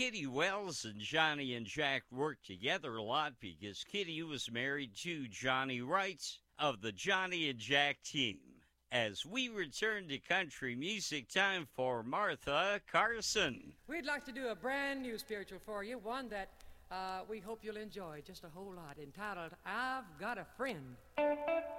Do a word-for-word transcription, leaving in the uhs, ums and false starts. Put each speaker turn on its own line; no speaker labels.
Kitty Wells and Johnny and Jack worked together a lot because Kitty was married to Johnny Wright of the Johnny and Jack team. As we return to country music, time for Martha Carson.
We'd like to do a brand new spiritual for you, one that uh, we hope you'll enjoy just a whole lot, entitled, I've Got a Friend.